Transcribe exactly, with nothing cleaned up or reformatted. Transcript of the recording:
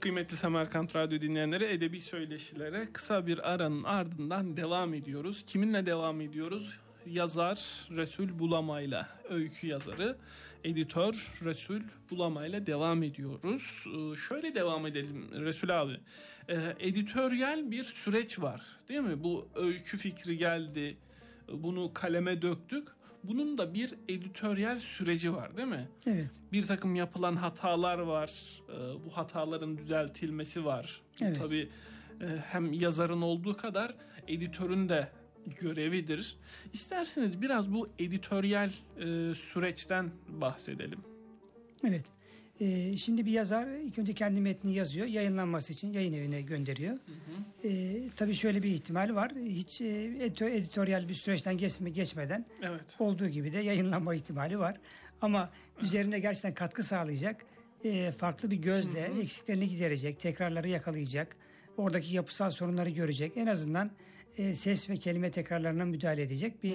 Kıymetli Semerkant Radyo dinleyenleri, edebi söyleşilere kısa bir aranın ardından devam ediyoruz. Kiminle devam ediyoruz? Yazar Resul Bulamay'la, öykü yazarı, editör Resul Bulamay'la devam ediyoruz. Ee, şöyle devam edelim Resul abi. Ee, editoryal bir süreç var, değil mi? Bu öykü fikri geldi, bunu kaleme döktük. Bunun da bir editoryal süreci var, değil mi? Evet. Bir takım yapılan hatalar var. Ee, bu hataların düzeltilmesi var. Evet. Tabii e, hem yazarın olduğu kadar editörün de görevidir. İsterseniz biraz bu editoryal e, süreçten bahsedelim. Evet. Ee, şimdi bir yazar ilk önce kendi metni yazıyor. Yayınlanması için yayın evine gönderiyor. Hı hı. Ee, tabii şöyle bir ihtimal var. Hiç e, editoryal bir süreçten geçme, geçmeden evet. olduğu gibi de yayınlanma ihtimali var. Ama üzerine gerçekten katkı sağlayacak, e, farklı bir gözle hı hı. eksiklerini giderecek, tekrarları yakalayacak, oradaki yapısal sorunları görecek. En azından e, ses ve kelime tekrarlarına müdahale edecek bir